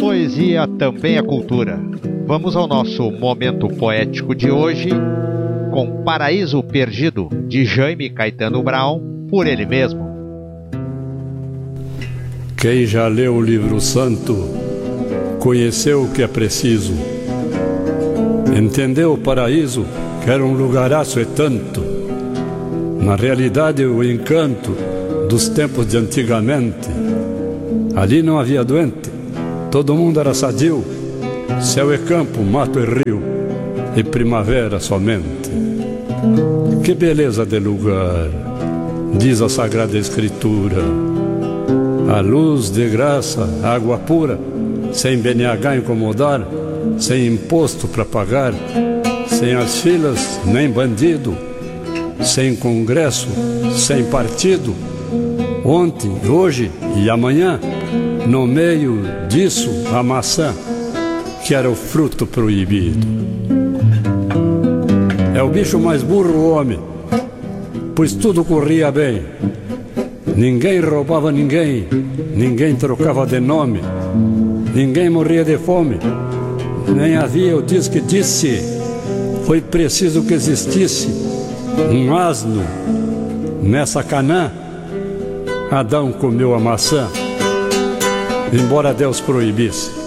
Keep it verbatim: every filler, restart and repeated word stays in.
poesia também é cultura. Vamos ao nosso momento poético de hoje com Paraíso Perdido, de Jaime Caetano Brown, por ele mesmo. Quem já leu o livro santo conheceu o que é preciso. Entendeu o paraíso, que era um lugaraço e tanto. Na realidade, o encanto dos tempos de antigamente. Ali não havia doente, todo mundo era sadio. Céu e campo, mato e rio, e primavera somente. Que beleza de lugar, diz a Sagrada Escritura. A luz de graça, água pura, sem B N H incomodar, sem imposto para pagar, sem as filas nem bandido, sem congresso, sem partido. Ontem, hoje e amanhã, no meio disso a maçã, que era o fruto proibido. É o bicho mais burro o homem, pois tudo corria bem. Ninguém roubava ninguém, ninguém trocava de nome, ninguém morria de fome, nem havia o diz que disse. Foi preciso que existisse um asno nessa Canaã. Adão comeu a maçã, embora Deus proibisse.